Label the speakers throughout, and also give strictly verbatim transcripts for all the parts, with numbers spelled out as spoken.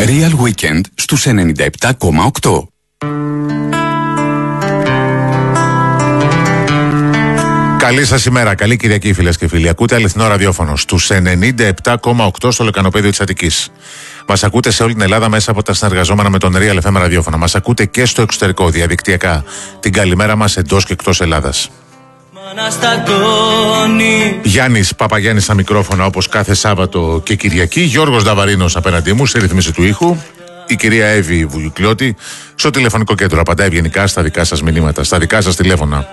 Speaker 1: Real Weekend στους ενενήντα επτά κόμμα οκτώ.
Speaker 2: Καλή σας ημέρα, καλή Κυριακή φίλες και φίλοι. Ακούτε αληθινό ραδιόφωνο στους ενενήντα επτά κόμμα οκτώ στο λεκανοπέδιο της Αττικής. Μας ακούτε σε όλη την Ελλάδα μέσα από τα συνεργαζόμενα με τον Real εφ εμ ραδιόφωνα. Μας ακούτε και στο εξωτερικό, διαδικτυακά. Την καλημέρα μας εντός και εκτός Ελλάδας. Γιάννης Παπαγιάννης στα μικρόφωνα όπως κάθε Σάββατο και Κυριακή. Γιώργος Νταβαρίνος απέναντί μου στη ρυθμίση του ήχου. Η κυρία Εύη Βουγιουκλιώτη στο τηλεφωνικό κέντρο. Απαντάει ευγενικά στα δικά σας μηνύματα, στα δικά σας τηλέφωνα.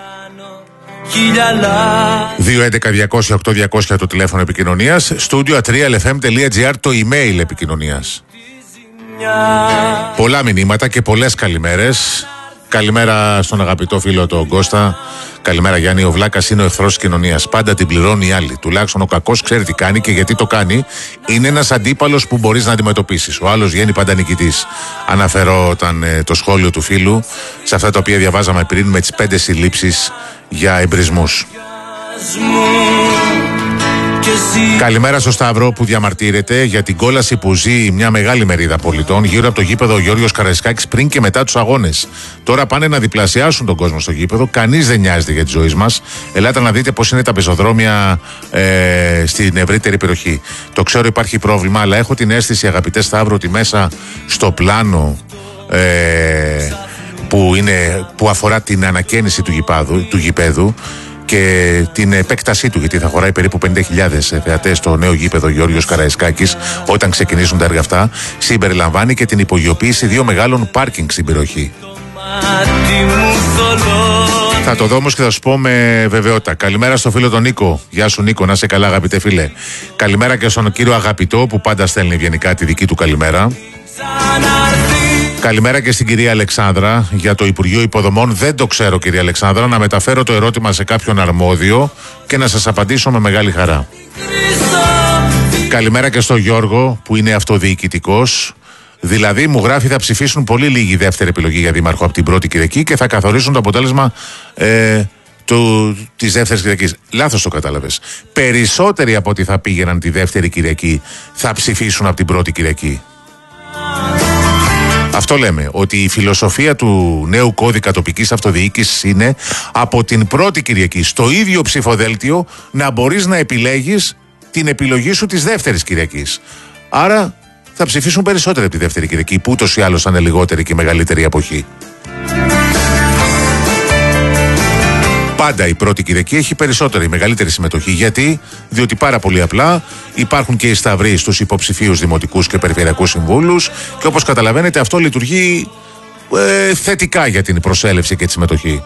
Speaker 2: δύο έντεκα διακόσια οκτώ διακόσια το τηλέφωνο επικοινωνίας. Studio at realfm.gr το email επικοινωνίας. Πολλά μηνύματα και πολλές καλημέρες. Καλημέρα στον αγαπητό φίλο τον Κώστα. Καλημέρα Γιάννη. Ο Βλάκας είναι ο εχθρός της κοινωνίας. Πάντα την πληρώνει οι άλλοι. Τουλάχιστον ο κακός ξέρει τι κάνει και γιατί το κάνει. Είναι ένας αντίπαλος που μπορείς να αντιμετωπίσεις. Ο άλλος βγαίνει πάντα νικητής. Αναφερόταν ε, το σχόλιο του φίλου σε αυτά τα οποία διαβάζαμε πριν με τις πέντε συλλήψεις για εμπρισμούς. Καλημέρα στο Σταύρο που διαμαρτύρεται για την κόλαση που ζει μια μεγάλη μερίδα πολιτών γύρω από το γήπεδο Γιώργος Καραϊσκάκης πριν και μετά τους αγώνες. Τώρα πάνε να διπλασιάσουν τον κόσμο στο γήπεδο. Κανείς δεν νοιάζεται για τη ζωή μας. Ελάτε να δείτε πώς είναι τα πεζοδρόμια ε, στην ευρύτερη περιοχή. Το ξέρω υπάρχει πρόβλημα, αλλά έχω την αίσθηση, αγαπητέ Σταύρο, ότι μέσα στο πλάνο ε, που, είναι, που αφορά την ανακαίνιση του, γηπάδου, του γηπέδου και την επέκτασή του, γιατί θα χωράει περίπου πενήντα χιλιάδες θεατές στο νέο γήπεδο Γιώργος Καραϊσκάκης όταν ξεκινήσουν τα έργα αυτά, συμπεριλαμβάνει και την υπογειοποίηση δύο μεγάλων πάρκινγκ στην περιοχή. Θα το δω όμως και θα σου πω με βεβαιότητα. Καλημέρα στο φίλο τον Νίκο. Γεια σου Νίκο, να είσαι καλά αγαπητέ φίλε. Καλημέρα και στον κύριο Αγαπητό που πάντα στέλνει ευγενικά τη δική του καλημέρα. Καλημέρα και στην κυρία Αλεξάνδρα για το Υπουργείο Υποδομών. Δεν το ξέρω κυρία Αλεξάνδρα, να μεταφέρω το ερώτημα σε κάποιον αρμόδιο και να σας απαντήσω με μεγάλη χαρά. Καλημέρα και στο Γιώργο που είναι αυτοδιοικητικός. Δηλαδή μου γράφει θα ψηφίσουν πολύ λίγη δεύτερη επιλογή για δήμαρχο από την πρώτη Κυριακή και θα καθορίσουν το αποτέλεσμα ε, του, της δεύτερης Κυριακής. Λάθος το κατάλαβες. Περισσότεροι από ό,τι θα πήγαιναν τη δεύτερη Κυριακή θα ψηφίσουν από την πρώτη Κυριακή. Αυτό λέμε, ότι η φιλοσοφία του νέου κώδικα τοπικής αυτοδιοίκησης είναι από την πρώτη Κυριακή στο ίδιο ψηφοδέλτιο να μπορείς να επιλέγεις την επιλογή σου της δεύτερης Κυριακής. Άρα θα ψηφίσουν περισσότεροι από τη δεύτερη Κυριακή, που ούτως ή άλλως θα είναι λιγότερη και μεγαλύτερη αποχή. Πάντα η πρώτη Κυριακή έχει περισσότερη, μεγαλύτερη συμμετοχή. Γιατί? Διότι πάρα πολύ απλά υπάρχουν και οι σταυροί στους υποψηφίους δημοτικούς και περιφερειακούς συμβούλους και όπως καταλαβαίνετε αυτό λειτουργεί ε, θετικά για την προσέλευση και τη συμμετοχή.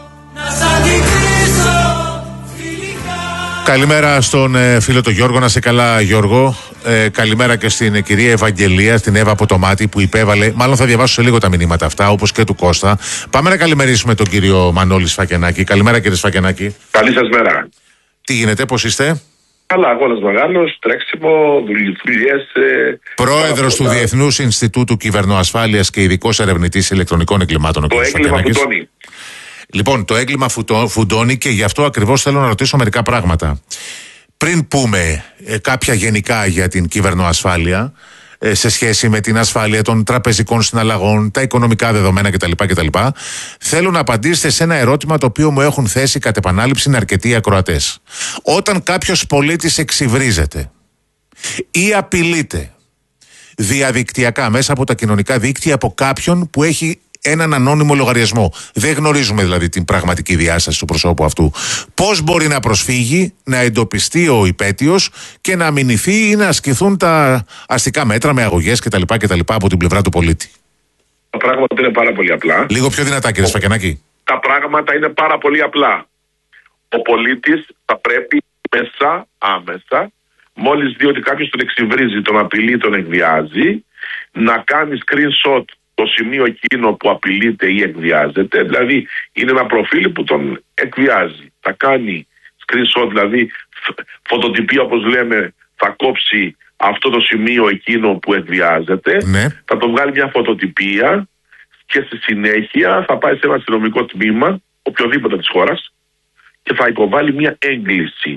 Speaker 2: Καλημέρα στον ε, φίλο τον Γιώργο, να σε καλά Γιώργο. Ε, καλημέρα και στην ε, κυρία Ευαγγελία, στην Εύα από το Μάτι που υπέβαλε. Μάλλον θα διαβάσω σε λίγο τα μηνύματα αυτά, όπως και του Κώστα. Πάμε να καλημερίσουμε τον κύριο Μανώλη Σφακιανάκη. Καλημέρα κύριε Σφακιανάκη.
Speaker 3: Καλή σας μέρα.
Speaker 2: Τι γίνεται, πώς είστε?
Speaker 3: Καλά, αγώνας μεγάλος, τρέξιμο, δουλειές. Ε,
Speaker 2: Πρόεδρος του Διεθνούς Ινστιτούτου Κυβερνοασφάλειας και ειδικός ερευνητής ηλεκτρονικών εγκλημάτων.
Speaker 3: Το έγκλημα φουντώνει.
Speaker 2: Λοιπόν, το έγκλημα φουντώνει και γι' αυτό ακριβώς θέλω να ρωτήσω μερικά πράγματα. Πριν πούμε ε, κάποια γενικά για την κυβερνοασφάλεια, ε, σε σχέση με την ασφάλεια των τραπεζικών συναλλαγών, τα οικονομικά δεδομένα κτλ. κτλ. Θέλω να απαντήσετε σε ένα ερώτημα το οποίο μου έχουν θέσει κατ' επανάληψη αρκετοί ακροατές. Όταν κάποιος πολίτης εξυβρίζεται ή απειλείται διαδικτυακά μέσα από τα κοινωνικά δίκτυα από κάποιον που έχει έναν ανώνυμο λογαριασμό. Δεν γνωρίζουμε δηλαδή την πραγματική διάσταση του προσώπου αυτού. Πώς μπορεί να προσφύγει, να εντοπιστεί ο υπαίτειος και να αμυνηθεί ή να ασκηθούν τα αστικά μέτρα με αγωγές κτλ. κτλ. Από την πλευρά του πολίτη.
Speaker 3: Τα πράγματα είναι πάρα πολύ απλά.
Speaker 2: Λίγο πιο δυνατά κύριε Σφακιανάκη.
Speaker 3: Τα πράγματα είναι πάρα πολύ απλά. Ο πολίτης θα πρέπει μέσα, άμεσα, μόλις δει ότι κάποιος τον εξυβρίζει, τον απειλεί, τον εκβιάζει, να κάνει screenshot το σημείο εκείνο που απειλείται ή εκβιάζεται, δηλαδή είναι ένα προφίλ που τον εκβιάζει. Θα κάνει screenshot, δηλαδή φωτοτυπία όπως λέμε, θα κόψει αυτό το σημείο εκείνο που εκβιάζεται,
Speaker 2: ναι.
Speaker 3: Θα το βγάλει μια φωτοτυπία και στη συνέχεια θα πάει σε ένα αστυνομικό τμήμα, οποιοδήποτε της χώρας, και θα υποβάλει μια έγκληση.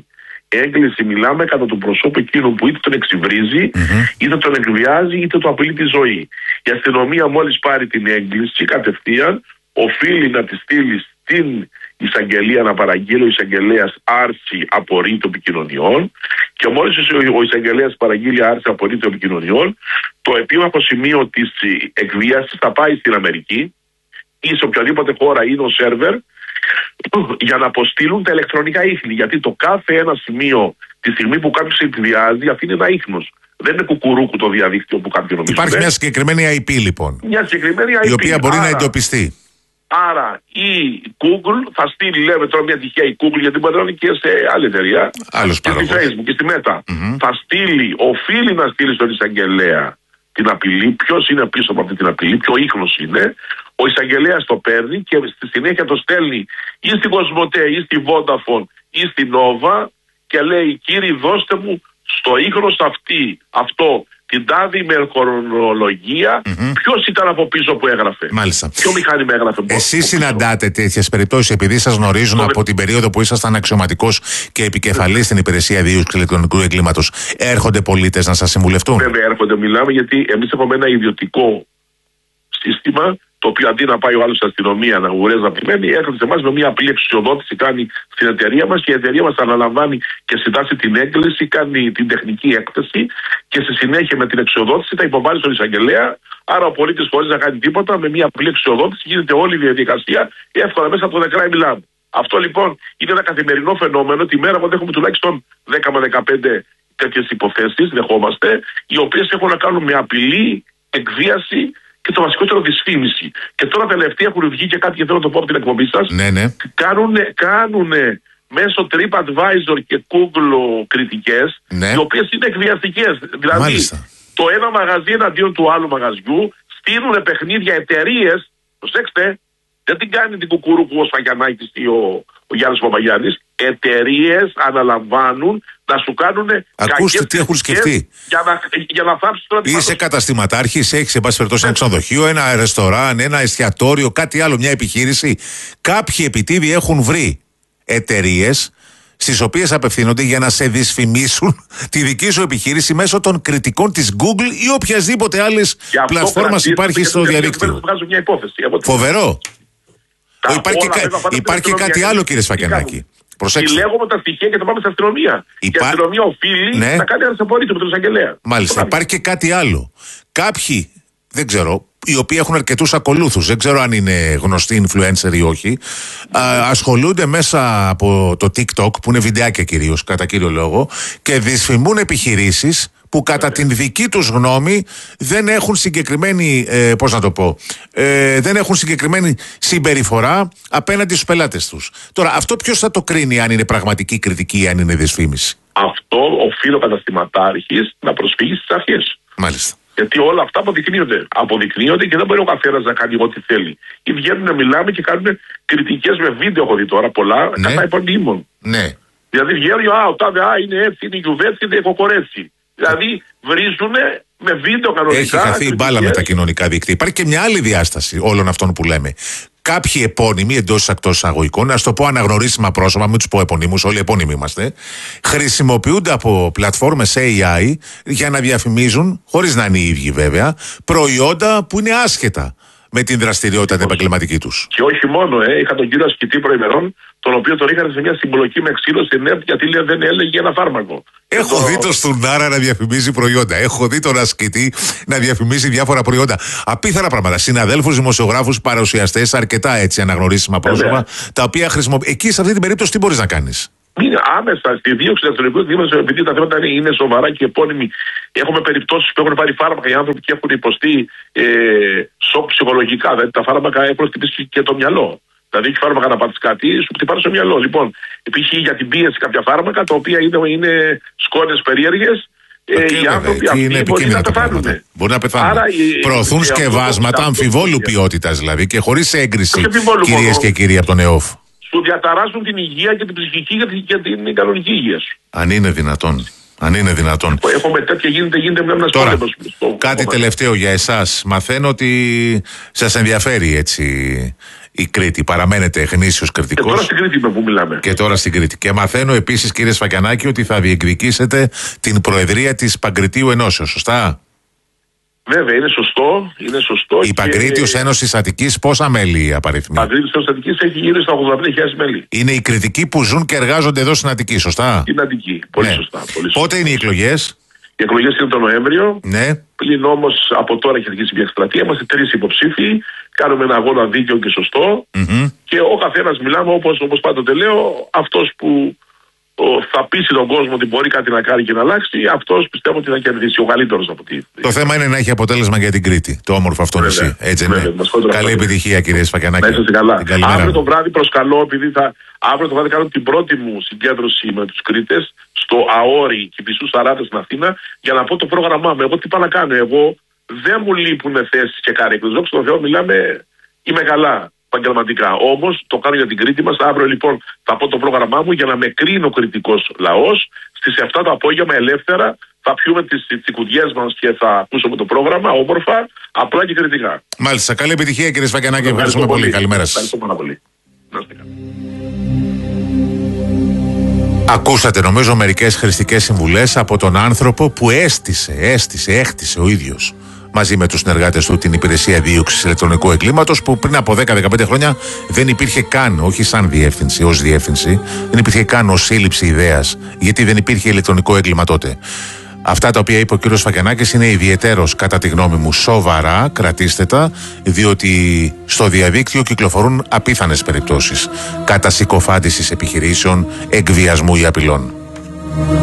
Speaker 3: Έγκληση μιλάμε κατά του προσώπου εκείνου που είτε τον εξυβρίζει, mm-hmm. είτε τον εκβιάζει, είτε το απειλεί τη ζωή. Η αστυνομία μόλις πάρει την έγκληση κατευθείαν οφείλει να τη στείλει στην εισαγγελία να παραγγείλει ο εισαγγελέας άρση απορρίτου επικοινωνιών και μόλις ο εισαγγελέας παραγγείλει άρση απορρίτου επικοινωνιών, το επίμαχο σημείο της εκβίασης θα πάει στην Αμερική ή σε οποιαδήποτε χώρα είναι ο σερβερ για να αποστείλουν τα ηλεκτρονικά ίχνη. Γιατί το κάθε ένα σημείο τη στιγμή που κάποιος εκβιάζει αφήνει ένα ίχνος. Δεν είναι κουκουρούκου το διαδίκτυο που κάποιον νομίζει.
Speaker 2: Υπάρχει μια συγκεκριμένη άι πι λοιπόν.
Speaker 3: Μια συγκεκριμένη άι πι.
Speaker 2: Η οποία μπορεί
Speaker 3: άρα,
Speaker 2: να εντοπιστεί.
Speaker 3: Άρα η Google θα στείλει, λέμε τώρα μια τυχαία η Google, γιατί μπορεί να είναι και σε άλλη εταιρεία.
Speaker 2: Άλλος
Speaker 3: και στη Facebook και στη Meta. Mm-hmm. Θα στείλει, οφείλει να στείλει στον εισαγγελέα την απειλή. Ποιος είναι πίσω από αυτή την απειλή, ποιο ίχνος είναι. Ο εισαγγελέας το παίρνει και στη συνέχεια το στέλνει ή στην Κοσμοτέ ή στη Vodafone ή στην Nova και λέει: κύριοι, δώστε μου στο ίχνος αυτή, αυτό την τάδε ημεροκρονολογία, mm-hmm. ποιος ήταν από πίσω που έγραφε.
Speaker 2: Μάλιστα.
Speaker 3: Ποιο μηχάνημα έγραφε.
Speaker 2: Εσείς συναντάτε τέτοιες περιπτώσεις επειδή σας γνωρίζουν το... από την περίοδο που ήσασταν αξιωματικός και επικεφαλής στην υπηρεσία διούσης ηλεκτρονικού εγκλήματος. Έρχονται πολίτες να σας συμβουλευτούν?
Speaker 3: Βέβαια, έρχονται, μιλάμε, γιατί εμείς έχουμε ένα ιδιωτικό σύστημα. Το οποίο αντί να πάει ο άλλος στην αστυνομία να γουρέζει να περιμένει, έρχεται σε εμάς με μια απλή εξουσιοδότηση, κάνει στην εταιρεία μας και η εταιρεία μας αναλαμβάνει και συντάσσει την έγκληση, κάνει την τεχνική έκθεση και στη συνέχεια με την εξουσιοδότηση τα υποβάλλει στον εισαγγελέα. Άρα ο πολίτης χωρίς να κάνει τίποτα, με μια απλή εξουσιοδότηση γίνεται όλη η διαδικασία εύκολα μέσα από το The Crime Lab. Αυτό λοιπόν είναι ένα καθημερινό φαινόμενο. Τη μέρα που έχουμε τουλάχιστον δέκα με δεκαπέντε τέτοιες υποθέσεις, δεχόμαστε, οι οποίες έχουν να κάνουν με απειλή, εκβίαση. Και το βασικότερο δυσφήμιση. Και τώρα τελευταία έχουν βγει και κάτι, και θέλω να το πω από την εκπομπή σας.
Speaker 2: Ναι, ναι.
Speaker 3: Κάνουν μέσω TripAdvisor και Google κριτικές, ναι. οι οποίες είναι εκβιαστικές. Δηλαδή, μάλιστα. Το ένα μαγαζί εναντίον του άλλου μαγαζιού στείλουν παιχνίδια εταιρείες. Προσέξτε, δεν την κάνει την κουκουρούκου ο Σφαγιανάκης ή ο, ο Γιάννης Παπαγιάννης. Εταιρείες αναλαμβάνουν να σου κάνουν.
Speaker 2: Ακούστε τι έχουν σκεφτεί.
Speaker 3: Για να, για να θάψεις τώρα.
Speaker 2: Είσαι καταστηματάρχης, έχεις εν πάση περιπτώσει ένα ξενοδοχείο, ένα ρεστοράν, ένα εστιατόριο, κάτι άλλο, μια επιχείρηση. Κάποιοι επιτίδιοι έχουν βρει εταιρείες στις οποίες απευθύνονται για να σε δυσφημίσουν τη δική σου επιχείρηση μέσω των κριτικών της Google ή οποιασδήποτε άλλης πλατφόρμας υπάρχει στο διαδίκτυο. Φοβερό. Τα υπάρχει και, υπάρχει κάτι άλλο, κύριε Σφακιανάκη.
Speaker 3: Συλλέγουμε τα στοιχεία και τα πάμε στην αστυνομία. Υπά... Η αστυνομία οφείλει ναι. να κάνει ανασαπορρίτου με τον εισαγγελέα.
Speaker 2: Μάλιστα. Υπάρχει και κάτι άλλο. Κάποιοι, δεν ξέρω, οι οποίοι έχουν αρκετούς ακολούθους, δεν ξέρω αν είναι γνωστοί influencer ή όχι, α, ασχολούνται μέσα από το TikTok, που είναι βιντεάκια κυρίως, κατά κύριο λόγο, και δυσφημούν επιχειρήσεις που κατά την δική τους γνώμη δεν έχουν συγκεκριμένη, ε, πώς να το πω, ε, δεν έχουν συγκεκριμένη συμπεριφορά απέναντι στους πελάτες τους. Τώρα, αυτό ποιος θα το κρίνει, αν είναι πραγματική κριτική ή αν είναι δυσφήμιση?
Speaker 3: Αυτό οφείλει ο καταστηματάρχης να προσφύγει στις αρχές.
Speaker 2: Μάλιστα.
Speaker 3: Γιατί όλα αυτά αποδεικνύονται. Αποδεικνύονται και δεν μπορεί ο καθένας να κάνει ό,τι θέλει. Ή βγαίνουν να μιλάμε και κάνουν κριτικές με βίντεο, έχω δει τώρα πολλά, ναι. κατά επωνύμων.
Speaker 2: Ναι.
Speaker 3: Δηλαδή βγαίνουν, α, ο τάδε, α, είναι έτσι, είναι γιουβέτσι, είναι κοκορέτσι. Δηλαδή βρίζουν με βίντεο κανονικά.
Speaker 2: Έχει χαθεί η μπάλα με τα κοινωνικά δίκτυα. Υπάρχει και μια άλλη διάσταση όλων αυτών που λέμε. Κάποιοι επώνυμοι εντός εκτός εισαγωγικών, να το πω αναγνωρίσιμα πρόσωπα, μην τους πω επωνύμους, όλοι επώνυμοι είμαστε, χρησιμοποιούνται από πλατφόρμες έι άι για να διαφημίζουν, χωρίς να είναι οι ίδιοι βέβαια, προϊόντα που είναι άσχετα με την δραστηριότητα την επαγγελματική τους. Και
Speaker 3: όχι μόνο, ε, είχα τον κύριο ασκητή προημερών, τον οποίο τον είχαν σε μια συμπλοκή με ξύλο στην ΕΡΤ, γιατί λέει, δεν έλεγε ένα φάρμακο.
Speaker 2: Έχω το... δει τον Στουρνάρα να διαφημίζει προϊόντα. Έχω δει τον ασκητή να διαφημίζει διάφορα προϊόντα. Απίθανα πράγματα. Συναδέλφους, δημοσιογράφους, παρουσιαστές, αρκετά έτσι αναγνωρίσιμα πρόσωπα, τα οποία χρησιμοποιούν. Εκεί σε αυτή την περίπτωση τι μπορείς να κάνεις?
Speaker 3: Είναι άμεσα στη δίωξη του αστυνομικού τμήματος, επειδή τα θέματα είναι σοβαρά και επώνυμοι. Έχουμε περιπτώσεις που έχουν πάρει φάρμακα οι άνθρωποι και έχουν υποστεί ε, σοκ ψυχολογικά. Δηλαδή τα φάρμακα έχουν χτυπήσει και το μυαλό. Δηλαδή, έχει φάρμακα να πάρει κάτι, σου χτυπάνε στο μυαλό. Λοιπόν, υπήρχε για την πίεση κάποια φάρμακα, τα οποία είναι, είναι σκόνες περίεργες. Ε, οι άνθρωποι αυτοί
Speaker 2: είναι
Speaker 3: μπορεί να πεθάνουν.
Speaker 2: Μπορεί να πεθάνουν. Άρα, προωθούν ε, σκευάσματα αμφιβόλου ποιότητας, δηλαδή, και χωρίς έγκριση, κυρίες και κύριοι, από τον ΕΟΦ.
Speaker 3: Σου διαταράσσουν την υγεία και την ψυχική και την κανονική υγεία σου.
Speaker 2: Αν είναι δυνατόν. Αν είναι δυνατόν.
Speaker 3: Έχουμε τέτοια, γίνεται, γίνεται με ένα
Speaker 2: Τώρα, κάτι τελευταίο για εσάς. Μαθαίνω ότι σας ενδιαφέρει έτσι η Κρήτη. Παραμένετε γνήσιος κριτικός.
Speaker 3: Και τώρα στην Κρήτη με που μιλάμε.
Speaker 2: Και τώρα στην Κρήτη. Και μαθαίνω επίσης, κύριε Σφακιανάκη, ότι θα διεκδικήσετε την προεδρία της Παγκριτίου Ενώσεως. Σωστά?
Speaker 3: Βέβαια, είναι σωστό. Είναι σωστό.
Speaker 2: Η Παγκρίτιος Ένωσης Αττικής πόσα μέλη απαριθμεί?
Speaker 3: Η Παγκρίτιος Ένωσης Αττικής έχει γύρω στα ογδόντα πέντε χιλιάδες μέλη.
Speaker 2: Είναι οι κριτικοί που ζουν και εργάζονται εδώ στην Αττική, σωστά?
Speaker 3: Είναι Αττική. Πολύ
Speaker 2: ναι.
Speaker 3: σωστά. Πολύ σωστά.
Speaker 2: Πότε είναι οι εκλογές?
Speaker 3: Οι εκλογές είναι τον Νοέμβριο.
Speaker 2: Ναι.
Speaker 3: Πλην όμως από τώρα έχει αρχίσει μια εκστρατεία. Είμαστε τρεις υποψήφοι. Κάνουμε ένα αγώνα δίκαιο και σωστό.
Speaker 2: Mm-hmm.
Speaker 3: Και ο καθένας μιλάμε όπως, όπως πάντοτε λέω, αυτός που ο, θα πείσει τον κόσμο ότι μπορεί κάτι να κάνει και να αλλάξει, αυτός πιστεύω ότι θα κερδίσει ο καλύτερος από τη.
Speaker 2: Το θέμα είναι να έχει αποτέλεσμα για την Κρήτη. Το όμορφο αυτό νησί. Έτσι είναι. Καλή επιτυχία, κύριε Σφακιανάκη.
Speaker 3: Να είστε καλά. Αύριο το βράδυ προσκαλώ, επειδή θα. Αύριο το βράδυ κάνω την πρώτη μου συγκέντρωση με τους Κρήτες στο Αόρι Κηφισού σαράντα στην Αθήνα για να πω το πρόγραμμά μου. Εγώ τι πάω να κάνω. Εγώ δεν μου λείπουν θέσεις και καρέκλες. Δόξα τω Θεώ, μιλάμε, είμαι καλά επαγγελματικά. Όμως το κάνω για την Κρήτη μας. Αύριο λοιπόν θα πω το πρόγραμμά μου για να με κρίνει ο κριτικός λαός. Στις επτά το απόγευμα ελεύθερα θα πιούμε τις τσικουδιές μας και θα ακούσουμε το πρόγραμμα όμορφα, απλά και κριτικά.
Speaker 2: Μάλιστα. Καλή επιτυχία, κύριε Σφακιανάκη. Ευχαριστούμε πολύ. πολύ. Καλημέρα σας.
Speaker 3: Ευχαριστώ πάρα πολύ. Να είστε καλά.
Speaker 2: Ακούσατε νομίζω μερικές χρηστικές συμβουλές από τον άνθρωπο που έστησε, έστησε, έχτισε ο ίδιος μαζί με τους συνεργάτες του την υπηρεσία δίωξης ηλεκτρονικού εγκλήματος, που πριν από δέκα με δεκαπέντε χρόνια δεν υπήρχε καν, όχι σαν διεύθυνση, ως διεύθυνση, δεν υπήρχε καν ως σύλληψη ιδέας, γιατί δεν υπήρχε ηλεκτρονικό έγκλημα τότε. Αυτά τα οποία είπε ο κύριος Σφακιανάκης είναι ιδιαιτέρως, κατά τη γνώμη μου, σοβαρά, κρατήστε τα, διότι στο διαδίκτυο κυκλοφορούν απίθανες περιπτώσεις κατασυκοφάντησης επιχειρήσεων, εκβιασμού ή απειλών.